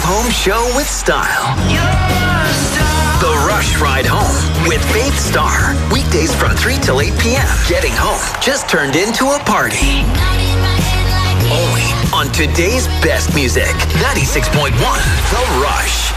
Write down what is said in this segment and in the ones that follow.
home show with style. The Rush Ride Home with Faith Starr. Weekdays from 3 till 8 p.m. Getting home just turned into a party. Only on today's best music. 96.1 The Rush.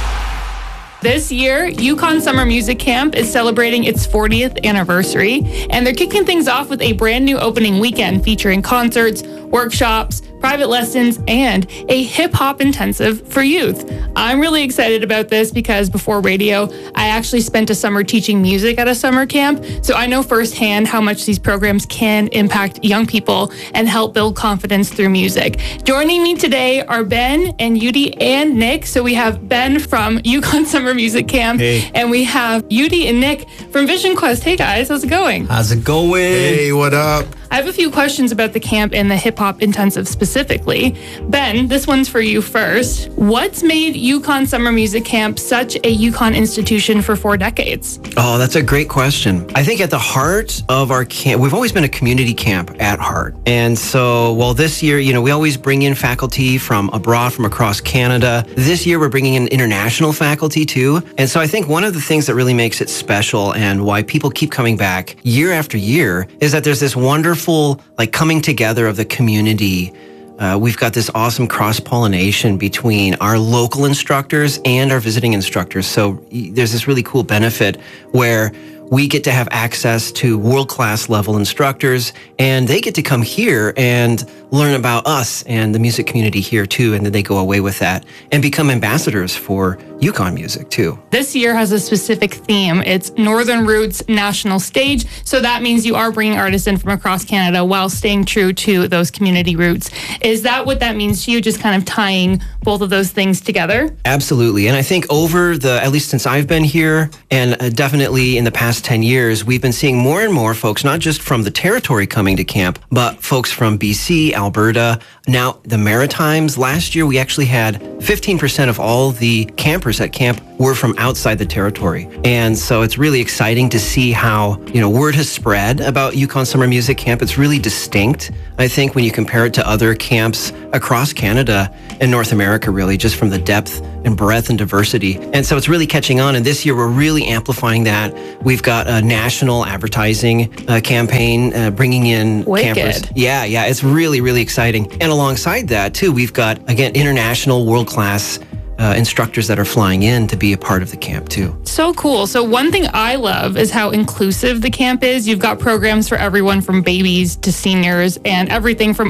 This year, Yukon Summer Music Camp is celebrating its 40th anniversary, and they're kicking things off with a brand new opening weekend featuring concerts, workshops, private lessons, and a hip-hop intensive for youth. I'm really excited about this because before radio, I actually spent a summer teaching music at a summer camp, so I know firsthand how much these programs can impact young people and help build confidence through music. Joining me today are Ben and Yudi and Nick. So we have Ben from Yukon Summer Music Camp, hey, and we have Yudi and Nick from Vision Quest. Hey guys, how's it going? How's it going? Hey, what up? I have a few questions about the camp and the hip-hop intensive specifically. Ben, this one's for you first. What's made Yukon Summer Music Camp such a Yukon institution for 4 decades? Oh, that's a great question. I think at the heart of our camp, we've always been a community camp at heart. And so, well, this year, we always bring in faculty from abroad, from across Canada. This year, we're bringing in international faculty too. And so I think one of the things that really makes it special and why people keep coming back year after year is that there's this wonderful coming together of the community. We've got this awesome cross-pollination between our local instructors and our visiting instructors. So there's this really cool benefit where we get to have access to world-class level instructors, and they get to come here and learn about us and the music community here too, and then they go away with that and become ambassadors for Yukon music too. This year has a specific theme. It's Northern Roots National Stage, so that means you are bringing artists in from across Canada while staying true to those community roots. Is that what that means to you, just kind of tying both of those things together? Absolutely, and I think over at least since I've been here, and definitely in the past 10 years, we've been seeing more and more folks, not just from the territory coming to camp, but folks from BC, Alberta, now the Maritimes. Last year, we actually had 15% of all the campers at camp were from outside the territory. And so it's really exciting to see how, word has spread about Yukon Summer Music Camp. It's really distinct, I think, when you compare it to other camps across Canada and North America, really, just from the depth and breadth and diversity. And so it's really catching on. And this year, we're really amplifying that. We've got a national advertising campaign bringing in campers. Yeah, it's really, really exciting. And alongside that, too, we've got, again, international world-class instructors that are flying in to be a part of the camp too. So cool. So one thing I love is how inclusive the camp is. You've got programs for everyone from babies to seniors and everything from